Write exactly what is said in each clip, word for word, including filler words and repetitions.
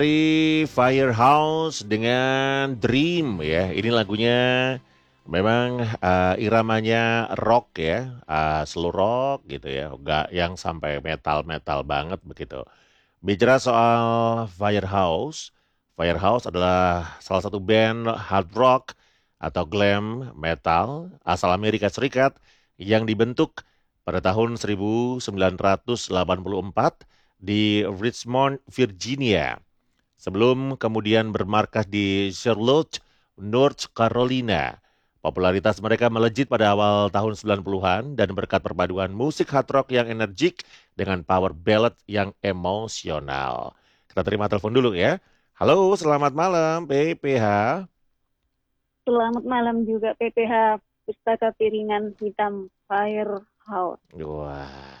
Dari Firehouse dengan Dream ya. Ini lagunya memang uh, iramanya rock ya, uh, slow rock gitu ya, enggak yang sampai metal-metal banget begitu. Bicara soal Firehouse, Firehouse adalah salah satu band hard rock atau glam metal asal Amerika Serikat yang dibentuk pada tahun seribu sembilan ratus delapan puluh empat di Richmond, Virginia. Sebelum kemudian bermarkas di Charlotte, North Carolina. Popularitas mereka melejit pada awal tahun sembilan puluhan dan berkat perpaduan musik hard rock yang energik dengan power ballad yang emosional. Kita terima telepon dulu ya. Halo, selamat malam P P H. Selamat malam juga P P H Pustaka Piringan Hitam Firehouse. Wah,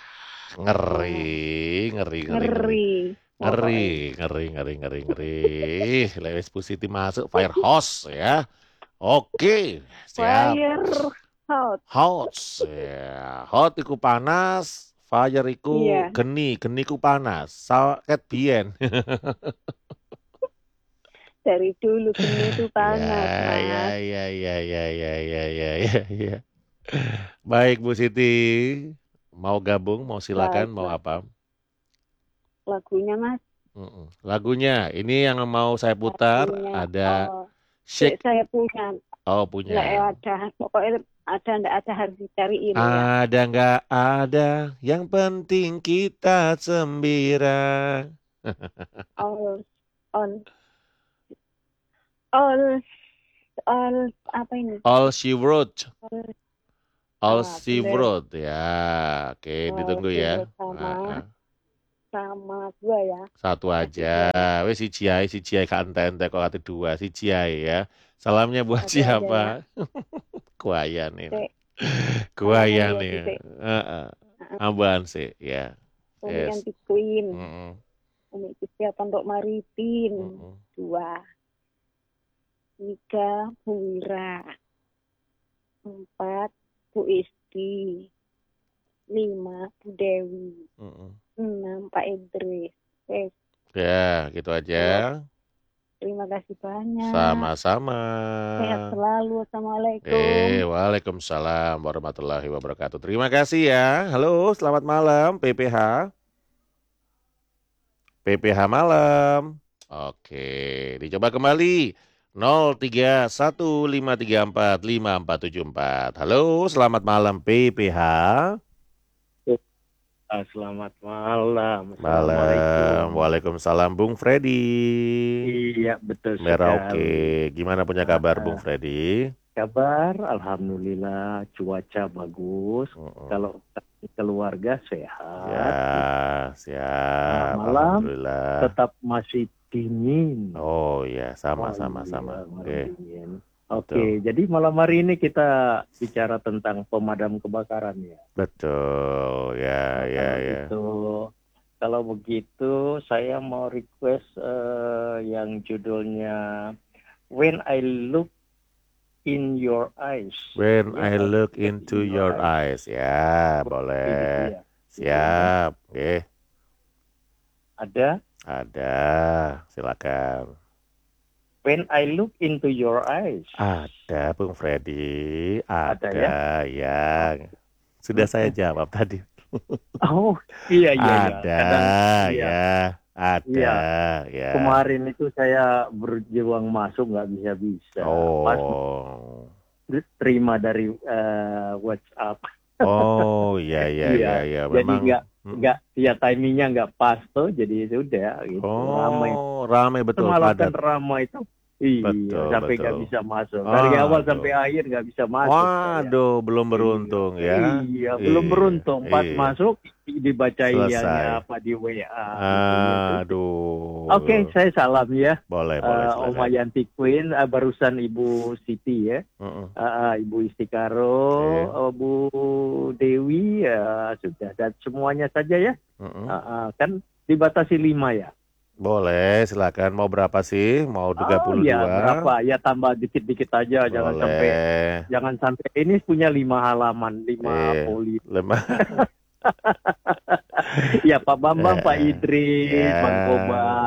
ngeri, ngeri, ngeri, ngeri. Ngeri. Ngeri, ngeri, ngeri, ngeri, ngeri. Lewis Pusiti masuk Firehouse ya. Oke, siap. Firehouse. House, ya. Hot iku panas, fire iku Iya. geni, geni iku panas. Saket bien. Dari dulu geni itu panas, ya, Mas. Ya, ya, ya, ya, ya, ya, ya, ya, ya. Baik Bu Siti, mau gabung, mau silakan, Baik, mau apa? Lagunya Mas. Mm-mm. Lagunya, ini yang mau saya putar Lagunya, ada oh, Shake. Saya punya. Oh punya. Nggak ada, pokoknya ada nggak ada harus dicariin ya. Ada nggak ada, yang penting kita gembira. all, all, all, all apa ini? All she wrote. All, All ah, she bener. wrote ya. Oke, All ditunggu she ya. wrote sama, Ah, ah. sama dua ya. Satu aja. Wes si Ciai, si Ciai kanten kok kata dua, si Ciai ya. Salamnya buat Satu aja siapa? ya. Kuayan ini. Sik. Kuayan Salamnya nih. buat Sik. Heeh. Heeh. Amban sih, ya. Umi Yes. anti Queen. Mm-mm. Umi Kesiapan Dok Maritin. Mm-mm. Dua. Tiga Bu Wira. Empat Bu Isti. Lima Bu Dewi. Mm-mm. Enam Pak Idris. Eh, Ya, gitu aja. terima kasih banyak. Sama-sama. Sehat selalu. Assalamualaikum. Eh, waalaikumsalam warahmatullahi wabarakatuh. Terima kasih ya. Halo, selamat malam P P H. P P H malam. Oke, dicoba kembali. nol tiga satu lima tiga empat lima empat tujuh empat. Halo, selamat malam P P H. Selamat malam. Malam. Waalaikumsalam Bung Freddy. Iya, betul Merauke. Gimana punya kabar uh, Bung Freddy? Kabar alhamdulillah cuaca bagus. Uh-uh. Kalau keluarga sehat. Ya, siap. Nah, malam alhamdulillah tetap masih dingin. Oh ya, sama oh, sama iya, sama. Oke. Okay. Oke, okay, jadi malam hari ini kita bicara tentang pemadam kebakaran ya. Betul, ya, nah, ya, ya. Itu, kalau begitu, saya mau request uh, yang judulnya When I Look in Your Eyes. When ya, I Look into Your Eyes, eyes. Ya, boleh. Ya. Siap, oke. Okay. Ada? Ada, silakan. When I look into your eyes. Ada, Bung Freddy. Ada, ada ya? Ya. Sudah saya jawab tadi. Oh, iya, iya. Ada, Kadang, ya. ya. Ada, iya. ya. Kemarin itu saya berjuang masuk nggak bisa-bisa. Oh. Pas terima dari uh, WhatsApp. Oh, iya, iya, iya. iya. Memang... Jadi nggak nggak ya timingnya nggak pas tuh, jadi sudah gitu. Oh, ramai ramai betul. Semalam kan ramai itu. Iya, betul, sampai nggak bisa masuk. Dari Aduh. awal sampai akhir nggak bisa masuk. Waduh, saya. belum beruntung iya. ya. Iya, iya, belum beruntung. Pas iya. masuk dibacain yang apa di W A. Aduh. Oke, okay, saya salam ya. Boleh, boleh. Uh, Oma Yanti Queen, uh, barusan Ibu Siti ya. Uh-uh. Uh, Ibu Istikaro, yeah. uh, Bu Dewi, uh, sudah. Dan semuanya saja ya. Uh-uh. Uh, uh, kan dibatasi lima ya. Boleh, silakan. Mau berapa sih? Mau tiga puluh dua? Oh, ya, berapa? Ya tambah dikit-dikit aja. Boleh. Jangan sampai jangan sampai ini punya lima halaman, lima eh, poli. Lima. Ya, Pak Bambang, eh, Pak Idris, yeah. Bang Kobar,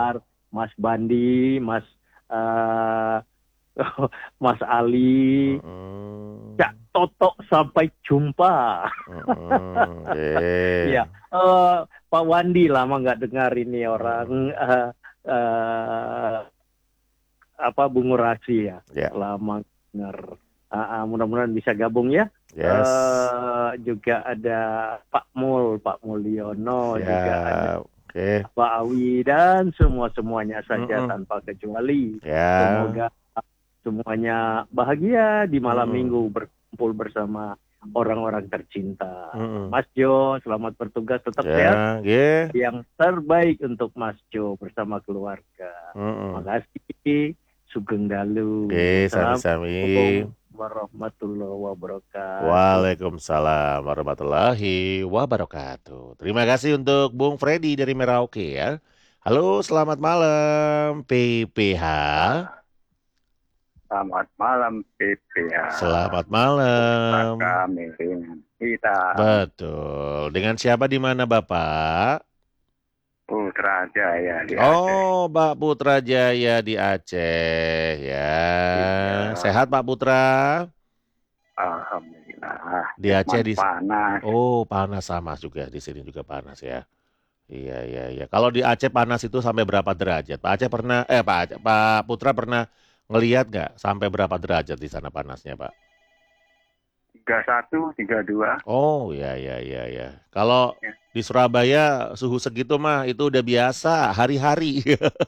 Mas Bandi, Mas uh, Mas Ali, Mm-mm. Cak Toto, sampai jumpa. Mm-mm. Eh. Ya, uh, Pak Wandi lama nggak dengar ini orang uh, uh, apa Bung Ngurasi ya, Ya. lama dengar. Uh, uh, mudah-mudahan bisa gabung ya. Yes. Uh, juga ada Pak Mul, Pak Mulyono, Siap. juga ada Oke. Pak Awi dan semua-semuanya saja Mm-mm. tanpa kecuali. Ya. Semoga semuanya bahagia di malam Mm-mm. minggu berkumpul bersama orang-orang tercinta. Mm-mm. Mas Jo, selamat bertugas, tetap Ya, sehat. yeah. Yang terbaik untuk Mas Jo bersama keluarga. Mm-mm. Makasih. Sugeng Dalu. Oke, sami-sami. Assalamualaikum warahmatullahi wabarakatuh. Waalaikumsalam warahmatullahi wabarakatuh. Terima kasih untuk Bung Freddy dari Merauke ya. Halo, selamat malam P P H. Selamat malam P P H. Selamat malam. Kami dengan kita. Betul. Dengan siapa di mana Bapak? Putra Jaya di Aceh. Oh, Pak Putra Jaya di Aceh ya. Iya. Sehat Pak Putra? Alhamdulillah. Di Aceh di panas. Oh, panas sama juga di sini juga panas ya. Iya iya iya. Kalau di Aceh panas itu sampai berapa derajat? Pak Aceh pernah eh Pak Aceh, Pak Putra pernah ngelihat nggak sampai berapa derajat di sana panasnya, Pak? tiga puluh satu, tiga puluh dua. Oh, ya ya ya ya. Kalau Ya. di Surabaya suhu segitu mah itu udah biasa hari-hari.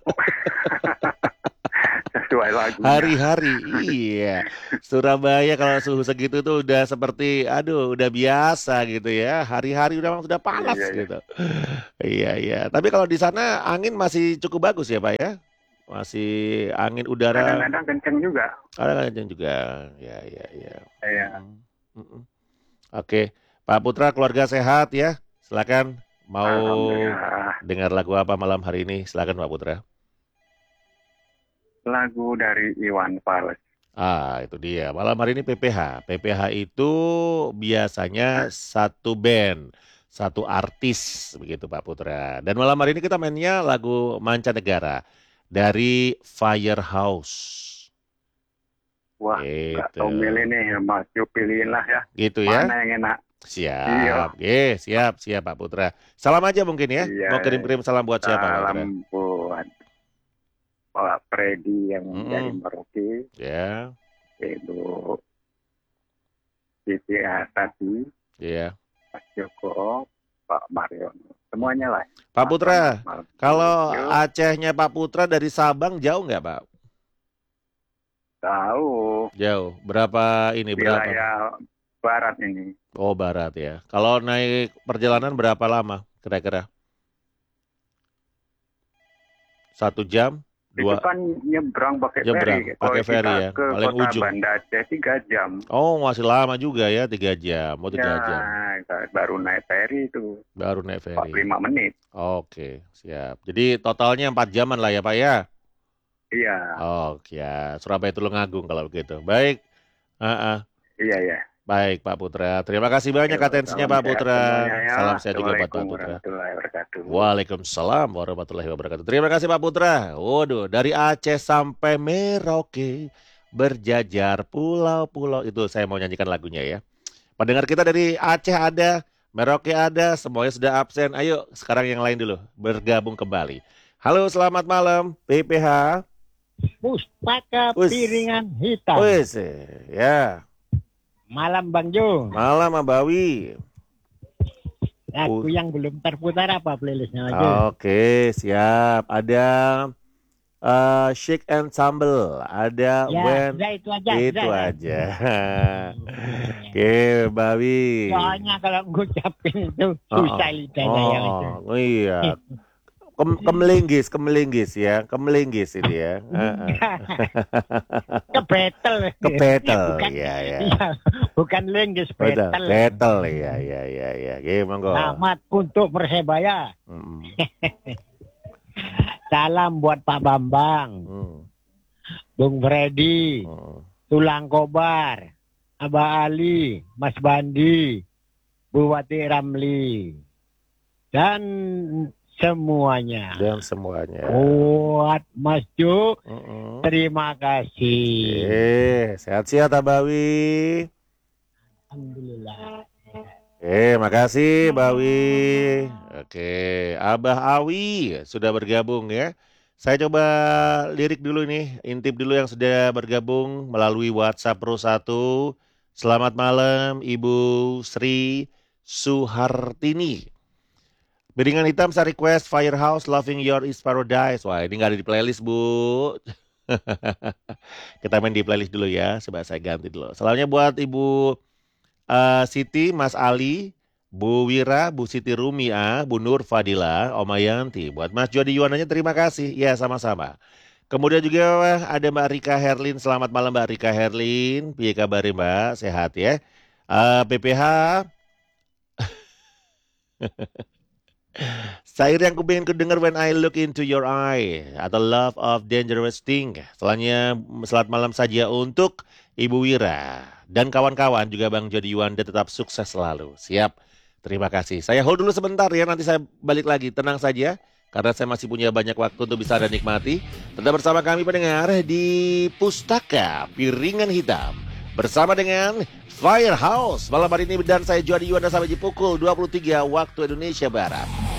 Sesuai lagunya. Hari-hari. Iya. Surabaya kalau suhu segitu tuh udah seperti aduh, udah biasa gitu ya. Hari-hari udah memang sudah panas Iya, iya, iya. gitu. Iya iya. Tapi kalau di sana angin masih cukup bagus ya, Pak ya? Masih angin udara. Kadang-kadang kenceng juga. Kadang-kadang juga. Ya ya ya. Iya. Mm-mm. Oke, Pak Putra, keluarga sehat ya. Silakan mau Alhamdulillah. dengar lagu apa malam hari ini? Silakan Pak Putra. Lagu dari Iwan Fals. Ah, itu dia. Malam hari ini P P H. P P H itu biasanya satu band, satu artis begitu Pak Putra. Dan malam hari ini kita mainnya lagu mancanegara dari Firehouse. Wah, Gitu. nggak tahu milih nih, Mas Jo pilihin lah ya. Gitu ya. Mana yang enak? Siap. Iya. Oke, siap, siap Pak Putra. Salam aja mungkin ya. Iya. Mau kirim-kirim salam buat siapa Pak Putra? Salam buat Pak Freddy yang Mm-mm. dari Merauke, Ya, Ibu Siti Tati, ya. Mas Joko, Pak Mariono, semuanya lah. Pak Putra, Malam. kalau Yuk, Acehnya Pak Putra dari Sabang jauh nggak Pak? tahu Jauh. Berapa ini? Berapa? wilayah barat ini. Oh, barat ya. Kalau naik perjalanan berapa lama kira-kira? Satu jam? Dua? Itu kan nyebrang pakai Nyebrang, ferry. pakai Kalau ferry kita ya, ke paling kota ujung. Banda Aceh tiga jam. Oh, masih lama juga ya, tiga jam. Oh, tiga Ya, jam. baru naik ferry itu Baru naik empat puluh ferry. lima menit. Oke, siap. Jadi totalnya empat jaman lah ya Pak ya? Iya, Oke, ya. Surabaya Tulungagung kalau begitu. Baik. Ah, ah. iya, iya. Baik Pak Putra. Terima kasih banyak Yuk, atensinya salam Pak sehat Putra. semuanya ya. Salam sehat juga buat Pak Assalamualaikum Putra. warahmatullahi wabarakatuh. Waalaikumsalam warahmatullahi wabarakatuh. Terima kasih Pak Putra. Waduh, dari Aceh sampai Merauke berjajar pulau-pulau itu saya mau nyanyikan lagunya ya. Pendengar kita dari Aceh ada, Merauke ada, semuanya sudah absen. Ayo sekarang yang lain dulu bergabung kembali. Halo, selamat malam P P H. Pustaka Wis. Piringan Hitam. Wes, ya. Malam Bang Jo. Malam Abawi. Lagu Oh. yang belum terputar apa playlistnya lagi? Oke, siap. Ada uh, Shake and Sambal, ada Ya, When sudah itu aja. itu sudah. aja. Oke, Bawi. Soalnya kalau ngucapin itu Oh, susah lidah saya. itu. oh, iya. Kem kemelinggis, kemelinggis ya, kemelinggis ini ya. Heeh. Kebetel. Kebetel, Bukan, ya ya. iya, bukan linggis, Betul, betel. betel ya ya ya ya. Oke, monggo. Selamat untuk Persebaya. Mm, Salam buat Pak Bambang, mm, Bung Freddy, mm. Tulang Kobar, Abah Ali, Mas Bandi, Bu Wati Ramli, dan semuanya. Dan semuanya. Buat Mas Jo, Mm-mm. terima kasih. Eh, sehat-sehat Abawi. Alhamdulillah. Eh, makasih Bawi. Oke, Abah Awi sudah bergabung ya. Saya coba lirik dulu nih, intip dulu yang sudah bergabung melalui WhatsApp Pro satu. Selamat malam Ibu Sri Suhartini. Biringan hitam saya request Firehouse Loving Your Is Paradise. Wah, ini nggak ada di playlist, Bu. Kita main di playlist dulu ya. Coba saya ganti dulu. Salamnya buat Ibu uh, Siti, Mas Ali, Bu Wira, Bu Siti Rumia, Bu Nur Fadila, Oma Yanti. Buat Mas Jody Yuwananya terima kasih. Ya, sama-sama. Kemudian juga ada Mbak Rika Herlin. Selamat malam Mbak Rika Herlin. Piye kabar Mbak? Sehat ya. Uh, P P H. Sair yang ku pengen kedenger When I Look Into Your Eye atau Love of Dangerous Thing. Selanjutnya selamat malam saja untuk Ibu Wira dan kawan-kawan juga Bang Jody Yuwanda, tetap sukses selalu. Siap. Terima kasih. Saya hold dulu sebentar ya, nanti saya balik lagi. Tenang saja karena saya masih punya banyak waktu untuk bisa Anda nikmati. Tetap bersama kami pendengar di Pustaka Piringan Hitam bersama dengan Firehouse malam hari ini, dan saya Jody Yuwanda sampai di pukul dua puluh tiga waktu Indonesia Barat.